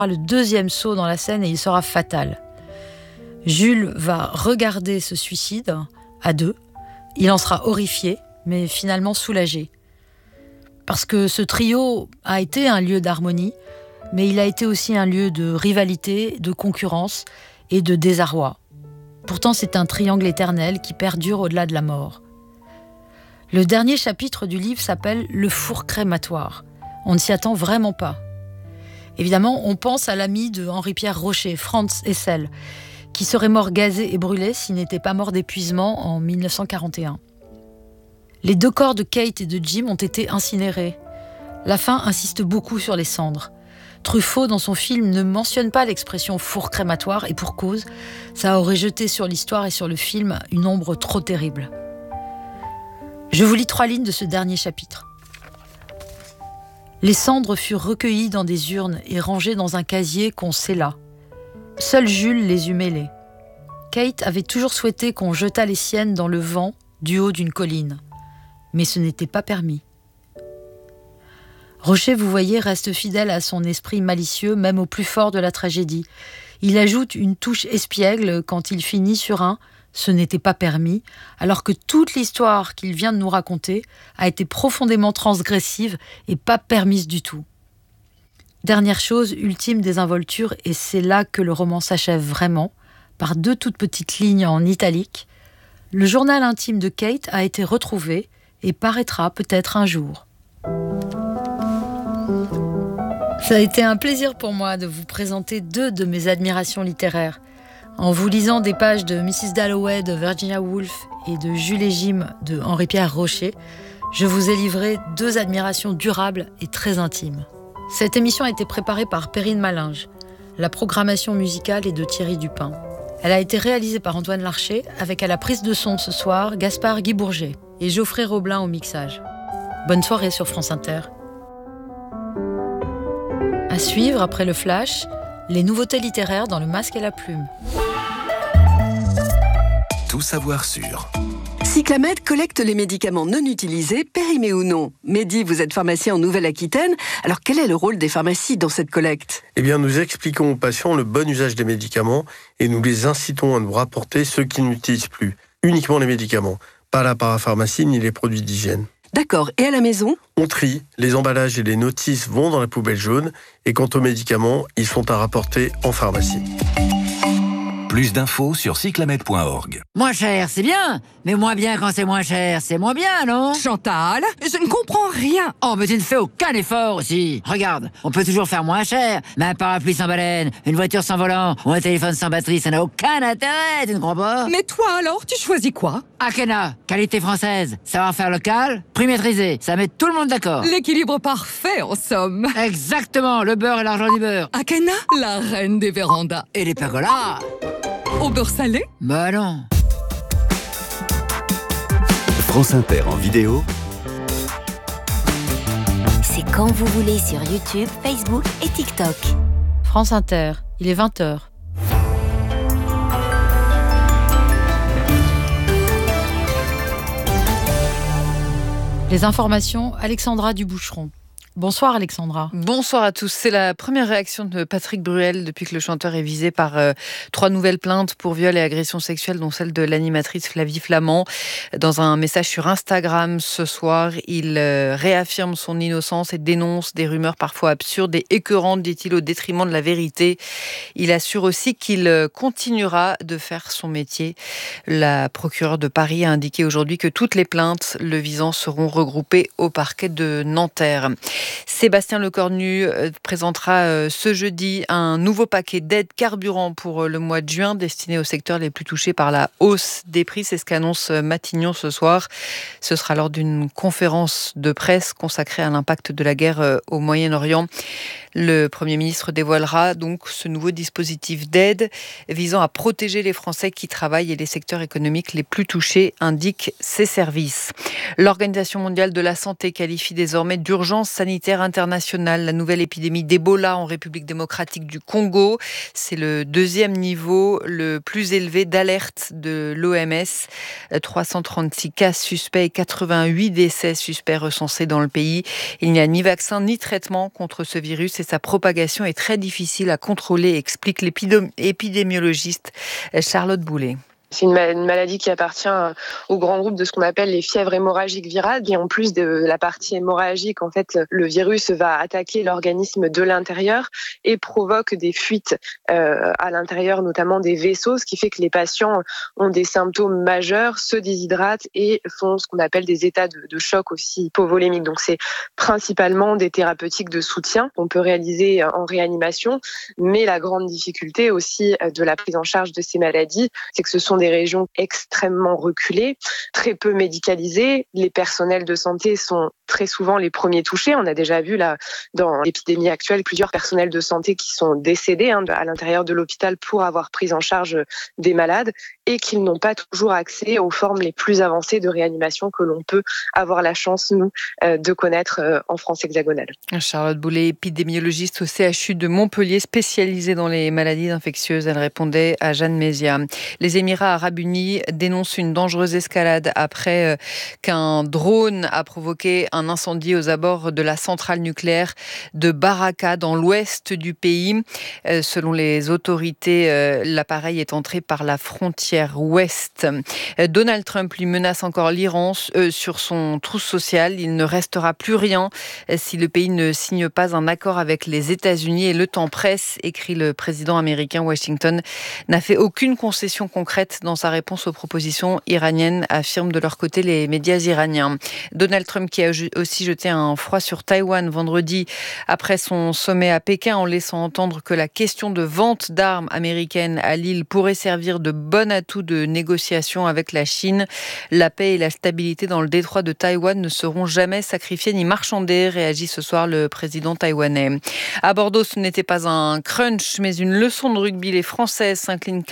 Le deuxième saut dans la Seine et il sera fatal. Jules va regarder ce suicide à deux. Il en sera horrifié, mais finalement soulagé. Parce que ce trio a été un lieu d'harmonie, mais il a été aussi un lieu de rivalité, de concurrence et de désarroi. Pourtant, c'est un triangle éternel qui perdure au-delà de la mort. Le dernier chapitre du livre s'appelle « Le four crématoire ». On ne s'y attend vraiment pas. Évidemment, on pense à l'ami de Henri-Pierre Rocher, Franz Hessel, qui serait mort gazé et brûlé s'il n'était pas mort d'épuisement en 1941. Les deux corps de Kate et de Jim ont été incinérés. La fin insiste beaucoup sur les cendres. Truffaut, dans son film, ne mentionne pas l'expression four crématoire, et pour cause, ça aurait jeté sur l'histoire et sur le film une ombre trop terrible. Je vous lis 3 lignes de ce dernier chapitre. Les cendres furent recueillies dans des urnes et rangées dans un casier qu'on scella. Seul Jules les eut mêlées. Kate avait toujours souhaité qu'on jetât les siennes dans le vent du haut d'une colline. Mais ce n'était pas permis. Rocher, vous voyez, reste fidèle à son esprit malicieux, même au plus fort de la tragédie. Il ajoute une touche espiègle quand il finit sur un « ce n'était pas permis », alors que toute l'histoire qu'il vient de nous raconter a été profondément transgressive et pas permise du tout. Dernière chose, ultime désinvolture, et c'est là que le roman s'achève vraiment, par 2 toutes petites lignes en italique. Le journal intime de Kate a été retrouvé et paraîtra peut-être un jour. Ça a été un plaisir pour moi de vous présenter 2 de mes admirations littéraires. En vous lisant des pages de Mrs. Dalloway de Virginia Woolf et de Jules et Jim de Henri-Pierre Rocher, je vous ai livré 2 admirations durables et très intimes. Cette émission a été préparée par Perrine Malinge. La programmation musicale est de Thierry Dupin. Elle a été réalisée par Antoine Larcher, avec à la prise de son ce soir Gaspard Guy Bourget et Geoffrey Roblin au mixage. Bonne soirée sur France Inter. À suivre, après le flash, les nouveautés littéraires dans Le Masque et la Plume. Tout savoir sur... Cyclamed collecte les médicaments non utilisés, périmés ou non. Mehdi, vous êtes pharmacien en Nouvelle-Aquitaine. Alors, quel est le rôle des pharmacies dans cette collecte ? Eh bien, nous expliquons aux patients le bon usage des médicaments et nous les incitons à nous rapporter ceux qui n'utilisent plus. Uniquement les médicaments, pas la parapharmacie ni les produits d'hygiène. D'accord. Et à la maison ? On trie, les emballages et les notices vont dans la poubelle jaune et quant aux médicaments, ils sont à rapporter en pharmacie. Plus d'infos sur cyclamed.org. Moins cher, c'est bien, mais moins bien quand c'est moins cher, c'est moins bien, non ? Chantal, je ne comprends rien. Oh, mais tu ne fais aucun effort aussi. Regarde, on peut toujours faire moins cher, mais un parapluie sans baleine, une voiture sans volant ou un téléphone sans batterie, ça n'a aucun intérêt, tu ne crois pas ? Mais toi alors, tu choisis quoi ? Akena, qualité française, savoir-faire local, prix maîtrisé, ça met tout le monde d'accord. L'équilibre parfait, en somme. Exactement, le beurre et l'argent du beurre. Akena, la reine des vérandas. Et les pergolas. Au beurre salé ? Bah non. France Inter en vidéo. C'est quand vous voulez sur YouTube, Facebook et TikTok. France Inter, il est 20h. Les informations, Alexandra Duboucheron. Bonsoir Alexandra. Bonsoir à tous. C'est la première réaction de Patrick Bruel depuis que le chanteur est visé par 3 nouvelles plaintes pour viol et agression sexuelle, dont celle de l'animatrice Flavie Flament. Dans un message sur Instagram ce soir, il réaffirme son innocence et dénonce des rumeurs parfois absurdes et écœurantes, dit-il, au détriment de la vérité. Il assure aussi qu'il continuera de faire son métier. La procureure de Paris a indiqué aujourd'hui que toutes les plaintes le visant seront regroupées au parquet de Nanterre. Sébastien Lecornu présentera ce jeudi un nouveau paquet d'aides carburant pour le mois de juin destiné aux secteurs les plus touchés par la hausse des prix. C'est ce qu'annonce Matignon ce soir. Ce sera lors d'une conférence de presse consacrée à l'impact de la guerre au Moyen-Orient. Le Premier ministre dévoilera donc ce nouveau dispositif d'aide visant à protéger les Français qui travaillent et les secteurs économiques les plus touchés, indiquent ses services. L'Organisation mondiale de la santé qualifie désormais d'urgence sanitaire internationale la nouvelle épidémie d'Ebola en République démocratique du Congo. C'est le 2e niveau le plus élevé d'alerte de l'OMS. 336 cas suspects et 88 décès suspects recensés dans le pays. Il n'y a ni vaccin ni traitement contre ce virus et sa propagation est très difficile à contrôler, explique l'épidémiologiste Charlotte Boulet. C'est une maladie qui appartient au grand groupe de ce qu'on appelle les fièvres hémorragiques virales. Et en plus de la partie hémorragique, en fait, le virus va attaquer l'organisme de l'intérieur et provoque des fuites à l'intérieur, notamment des vaisseaux, ce qui fait que les patients ont des symptômes majeurs, se déshydratent et font ce qu'on appelle des états de choc aussi hypovolémiques. Donc c'est principalement des thérapeutiques de soutien qu'on peut réaliser en réanimation. Mais la grande difficulté aussi de la prise en charge de ces maladies, c'est que ce sont des régions extrêmement reculées, très peu médicalisées. Les personnels de santé sont très souvent les premiers touchés. On a déjà vu là, dans l'épidémie actuelle, plusieurs personnels de santé qui sont décédés à l'intérieur de l'hôpital pour avoir pris en charge des malades et qu'ils n'ont pas toujours accès aux formes les plus avancées de réanimation que l'on peut avoir la chance, nous, de connaître en France hexagonale. Charlotte Boulet, épidémiologiste au CHU de Montpellier, spécialisée dans les maladies infectieuses. Elle répondait à Jeanne Mézia. Les Émirats arabes unis dénoncent une dangereuse escalade après qu'un drone a provoqué un incendie aux abords de la centrale nucléaire de Baraka dans l'ouest du pays. Selon les autorités, l'appareil est entré par la frontière ouest. Donald Trump lui menace encore l'Iran sur son trousse social. Il ne restera plus rien si le pays ne signe pas un accord avec les États-Unis et le temps presse, écrit le président américain. Washington n'a fait aucune concession concrète dans sa réponse aux propositions iraniennes, affirment de leur côté les médias iraniens. Donald Trump qui a aussi jeté un froid sur Taïwan vendredi après son sommet à Pékin en laissant entendre que la question de vente d'armes américaines à l'île pourrait servir de bon atout de négociation avec la Chine. La paix et la stabilité dans le détroit de Taïwan ne seront jamais sacrifiées ni marchandées, réagit ce soir le président taïwanais. À Bordeaux, ce n'était pas un crunch, mais une leçon de rugby. Les Françaises s'inclinent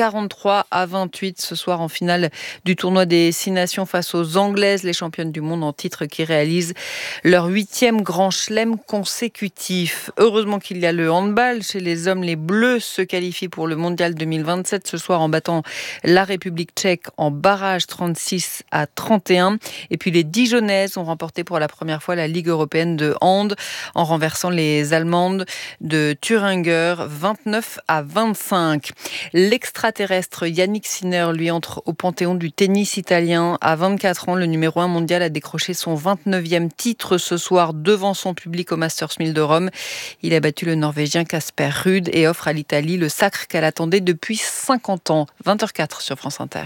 43-28 ce soir en finale du tournoi des 6 nations face aux Anglaises, les championnes du monde en titre qui réalisent leur 8e grand chelem consécutif. Heureusement qu'il y a le handball. Chez les hommes, les Bleus se qualifient pour le mondial 2027 ce soir en battant la République tchèque en barrage 36-31. Et puis les Dijonnaises ont remporté pour la première fois la Ligue européenne de hand en renversant les Allemandes de Thüringer 29-25. L'extraterrestre Yannick Sinner, lui, entre au panthéon du tennis italien. À 24 ans, le numéro 1 mondial a décroché son 29e titre ce soir devant son public au Masters 1000 de Rome. Il a battu le Norvégien Casper Ruud et offre à l'Italie le sacre qu'elle attendait depuis 50 ans. 20h04 sur France Inter.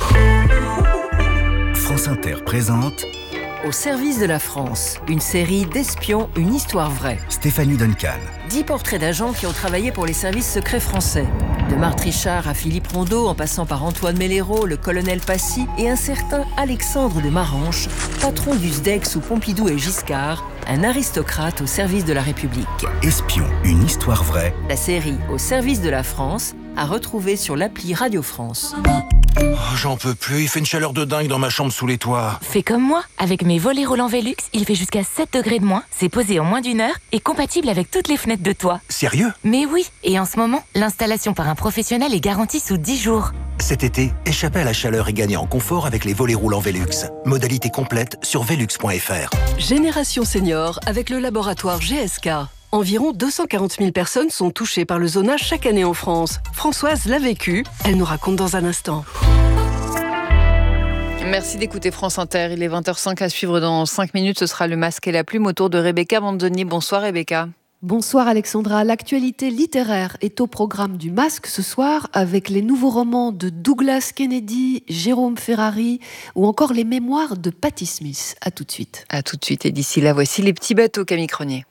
France Inter présente Au service de la France, une série d'espions, une histoire vraie. Stéphanie Duncan. 10 portraits d'agents qui ont travaillé pour les services secrets français. De Marthe Richard à Philippe Rondeau, en passant par Antoine Mellero, le colonel Passy et un certain Alexandre de Maranche, patron du SDEC sous Pompidou et Giscard, un aristocrate au service de la République. Espion, une histoire vraie. La série Au service de la France, à retrouver sur l'appli Radio France. Oh, j'en peux plus, il fait une chaleur de dingue dans ma chambre sous les toits. Fais comme moi, avec mes volets roulants Velux, il fait jusqu'à 7 degrés de moins, c'est posé en moins d'1 heure et compatible avec toutes les fenêtres de toit. Sérieux ? Mais oui, et en ce moment, l'installation par un professionnel est garantie sous 10 jours. Cet été, échappez à la chaleur et gagnez en confort avec les volets roulants Velux. Modalité complète sur velux.fr. Génération Senior avec le laboratoire GSK. Environ 240 000 personnes sont touchées par le zonage chaque année en France. Françoise l'a vécu, elle nous raconte dans un instant. Merci d'écouter France Inter. Il est 20h05 à suivre dans 5 minutes. Ce sera le masque et la plume autour de Rebecca Manzoni. Bonsoir Rebecca. Bonsoir Alexandra. L'actualité littéraire est au programme du Masque ce soir avec les nouveaux romans de Douglas Kennedy, Jérôme Ferrari ou encore les mémoires de Patti Smith. À tout de suite. À tout de suite. Et d'ici là, voici les petits bateaux Camille Cronier.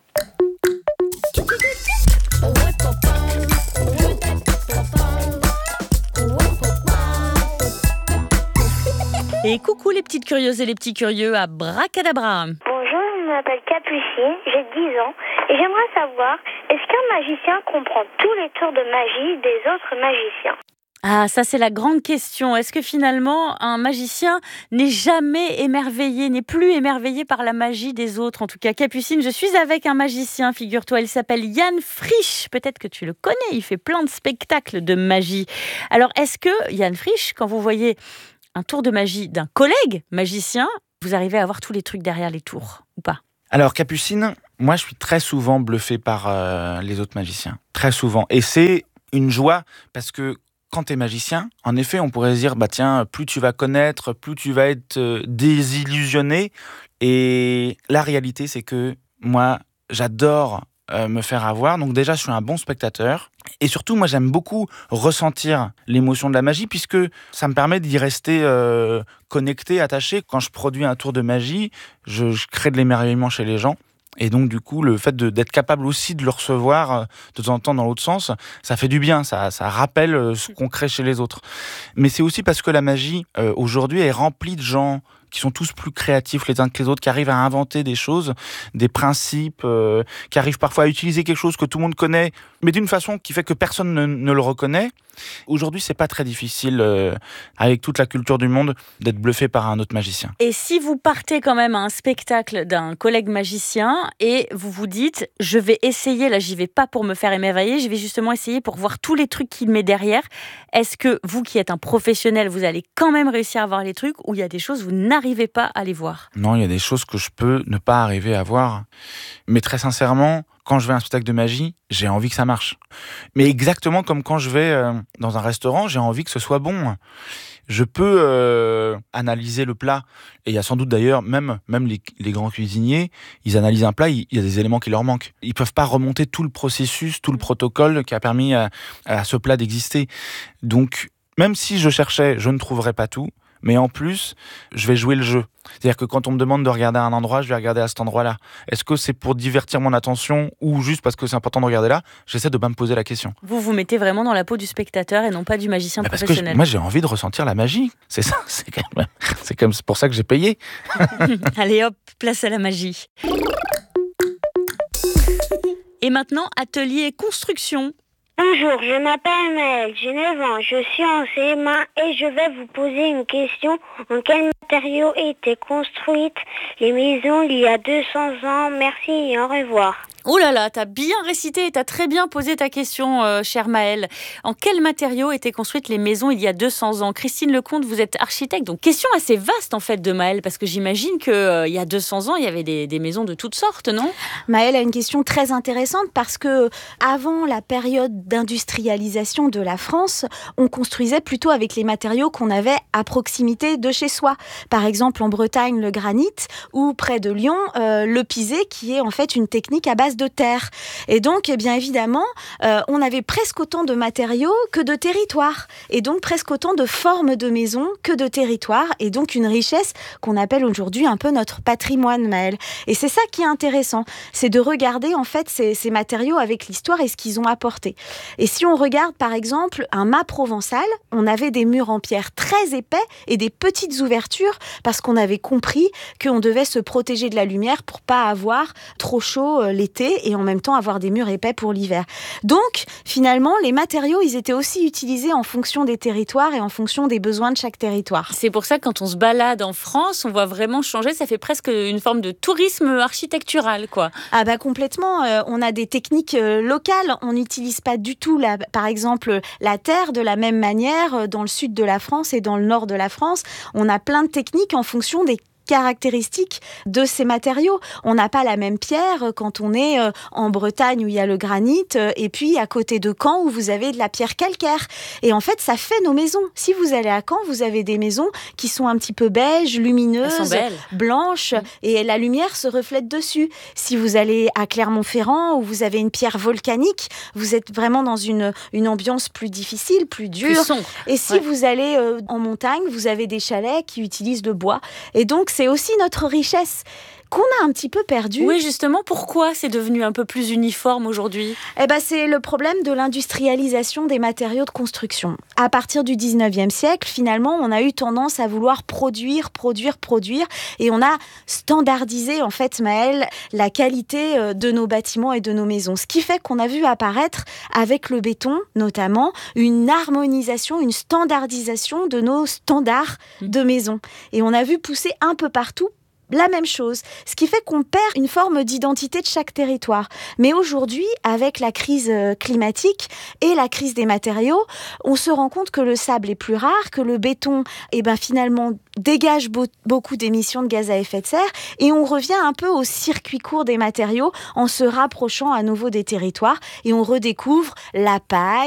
Et coucou les petites curieuses et les petits curieux à Bracadabra. Bonjour, je m'appelle Capucine, j'ai 10 ans et j'aimerais savoir, est-ce qu'un magicien comprend tous les tours de magie des autres magiciens ? Ah, ça c'est la grande question. Est-ce que finalement un magicien n'est jamais émerveillé, n'est plus émerveillé par la magie des autres ? En tout cas, Capucine, je suis avec un magicien, figure-toi, il s'appelle Yann Frisch. Peut-être que tu le connais, il fait plein de spectacles de magie. Alors, est-ce que Yann Frisch, quand vous voyez un tour de magie d'un collègue magicien, vous arrivez à avoir tous les trucs derrière les tours, ou pas ? Alors Capucine, Moi, je suis très souvent bluffé par les autres magiciens. Très souvent. Et c'est une joie parce que quand tu es magicien, en effet, on pourrait se dire, tiens, plus tu vas connaître, plus tu vas être désillusionné. Et la réalité, c'est que moi, j'adore me faire avoir. Donc déjà, je suis un bon spectateur. Et surtout, moi, j'aime beaucoup ressentir l'émotion de la magie puisque ça me permet d'y rester connecté, attaché. Quand je produis un tour de magie, je crée de l'émerveillement chez les gens. Et donc, du coup, le fait d'être capable aussi de le recevoir de temps en temps dans l'autre sens, ça fait du bien, ça rappelle ce qu'on crée chez les autres. Mais c'est aussi parce que la magie, aujourd'hui, est remplie de gens qui sont tous plus créatifs les uns que les autres, qui arrivent à inventer des choses, des principes, qui arrivent parfois à utiliser quelque chose que tout le monde connaît, mais d'une façon qui fait que personne ne le reconnaît. Aujourd'hui, c'est pas très difficile, avec toute la culture du monde, d'être bluffé par un autre magicien. Et si vous partez quand même à un spectacle d'un collègue magicien et vous vous dites, je vais essayer, là j'y vais pas pour me faire émerveiller, je vais justement essayer pour voir tous les trucs qu'il met derrière, est-ce que vous qui êtes un professionnel, vous allez quand même réussir à voir les trucs ou il y a des choses vous n'arrivez pas à les voir? Non, il y a des choses que je peux ne pas arriver à voir. Mais très sincèrement, quand je vais à un spectacle de magie, j'ai envie que ça marche. Mais exactement comme quand je vais dans un restaurant, j'ai envie que ce soit bon. Je peux analyser le plat. Et il y a sans doute d'ailleurs, même les grands cuisiniers, ils analysent un plat, il y a des éléments qui leur manquent. Ils ne peuvent pas remonter tout le processus, tout le protocole qui a permis à ce plat d'exister. Donc, même si je cherchais, je ne trouverais pas tout. Mais en plus, je vais jouer le jeu. C'est-à-dire que quand on me demande de regarder un endroit, je vais regarder à cet endroit-là. Est-ce que c'est pour divertir mon attention ou juste parce que c'est important de regarder là? J'essaie de ne pas me poser la question. Vous vous mettez vraiment dans la peau du spectateur et non pas du magicien professionnel. Parce que moi, j'ai envie de ressentir la magie. C'est ça, c'est pour ça que j'ai payé. Allez hop, place à la magie. Et maintenant, atelier construction. Bonjour, je m'appelle Maëlle, j'ai 9 ans, je suis en CM1 et je vais vous poser une question. En quels matériaux étaient construites les maisons il y a 200 ans? Merci et au revoir. Oh là là, t'as bien récité et t'as très bien posé ta question, chère Maëlle. En quels matériaux étaient construites les maisons il y a 200 ans? Christine Lecomte, vous êtes architecte, donc question assez vaste en fait de Maëlle, parce que j'imagine qu'il y a 200 ans, il y avait des maisons de toutes sortes, non? Maëlle a une question très intéressante parce que avant la période d'industrialisation de la France, on construisait plutôt avec les matériaux qu'on avait à proximité de chez soi. Par exemple, en Bretagne, le granit, ou près de Lyon, le pisé, qui est en fait une technique à base de terre. Et donc, bien évidemment, on avait presque autant de matériaux que de territoires. Et donc, presque autant de formes de maisons que de territoires. Et donc, une richesse qu'on appelle aujourd'hui un peu notre patrimoine, Maëlle. Et c'est ça qui est intéressant. C'est de regarder, en fait, ces matériaux avec l'histoire et ce qu'ils ont apporté. Et si on regarde, par exemple, un mât provençal, on avait des murs en pierre très épais et des petites ouvertures parce qu'on avait compris qu'on devait se protéger de la lumière pour pas avoir trop chaud l'été et en même temps avoir des murs épais pour l'hiver. Donc, finalement, les matériaux, ils étaient aussi utilisés en fonction des territoires et en fonction des besoins de chaque territoire. C'est pour ça que quand on se balade en France, on voit vraiment changer, ça fait presque une forme de tourisme architectural, quoi. Ah bah complètement, on a des techniques locales, on n'utilise pas du tout, par exemple, la terre de la même manière dans le sud de la France et dans le nord de la France. On a plein de techniques en fonction des caractéristiques de ces matériaux. On n'a pas la même pierre quand on est en Bretagne où il y a le granit et puis à côté de Caen où vous avez de la pierre calcaire. Et en fait, ça fait nos maisons. Si vous allez à Caen, vous avez des maisons qui sont un petit peu beiges, lumineuses, blanches et la lumière se reflète dessus. Si vous allez à Clermont-Ferrand où vous avez une pierre volcanique, vous êtes vraiment dans une ambiance plus difficile, plus dure. Plus sombre. Et si vous allez en montagne, vous avez des chalets qui utilisent le bois. Et donc, c'est aussi notre richesse qu'on a un petit peu perdue. Oui, justement, pourquoi c'est devenu un peu plus uniforme aujourd'hui? C'est le problème de l'industrialisation des matériaux de construction. À partir du 19e siècle, finalement, on a eu tendance à vouloir produire, et on a standardisé, en fait, Maëlle, la qualité de nos bâtiments et de nos maisons. Ce qui fait qu'on a vu apparaître, avec le béton notamment, une harmonisation, une standardisation de nos standards de maisons. Et on a vu pousser un peu partout la même chose, ce qui fait qu'on perd une forme d'identité de chaque territoire. Mais aujourd'hui, avec la crise climatique et la crise des matériaux, on se rend compte que le sable est plus rare, que le béton, finalement, dégage beaucoup d'émissions de gaz à effet de serre, et on revient un peu au circuit court des matériaux en se rapprochant à nouveau des territoires, et on redécouvre la paille,